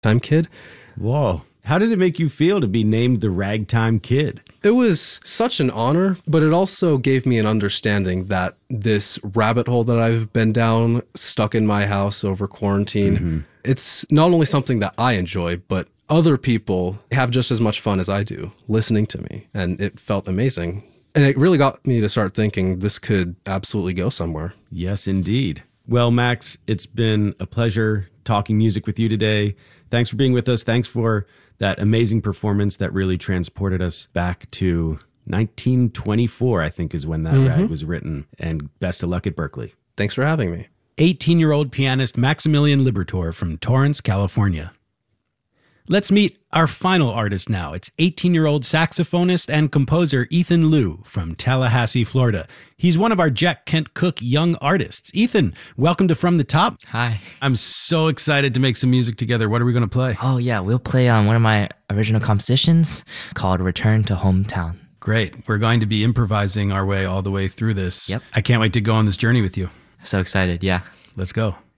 Ragtime Kid. Whoa. How did it make you feel to be named the Ragtime Kid? It was such an honor, but it also gave me an understanding that this rabbit hole that I've been down, stuck in my house over quarantine, it's not only something that I enjoy, but other people have just as much fun as I do listening to me. And it felt amazing. And it really got me to start thinking this could absolutely go somewhere. Yes, indeed. Well, Max, it's been a pleasure talking music with you today. Thanks for being with us. Thanks for that amazing performance that really transported us back to 1924, I think is when that rag was written. And best of luck at Berklee. Thanks for having me. 18-year-old pianist Maximilian Libertor from Torrance, California. Let's meet our final artist now. It's 18-year-old saxophonist and composer Ethan Liu from Tallahassee, Florida. He's one of our Jack Kent Cooke young artists. Ethan, welcome to From the Top. Hi. I'm so excited to make some music together. What are we going to play? Oh, yeah. We'll play on one of my original compositions called Return to Hometown. Great. We're going to be improvising our way all the way through this. Yep. I can't wait to go on this journey with you. So excited. Yeah. Let's go.